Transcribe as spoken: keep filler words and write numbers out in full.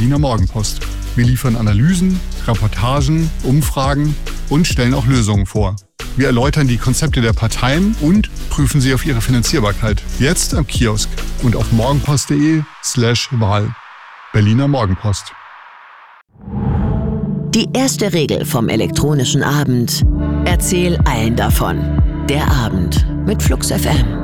Berliner Morgenpost. Wir liefern Analysen, Reportagen, Umfragen und stellen auch Lösungen vor. Wir erläutern die Konzepte der Parteien und prüfen sie auf ihre Finanzierbarkeit. Jetzt am Kiosk und auf morgenpost.de slash Wahl. Berliner Morgenpost. Die erste Regel vom elektronischen Abend: Erzähl allen davon. Der Abend mit Flux F M.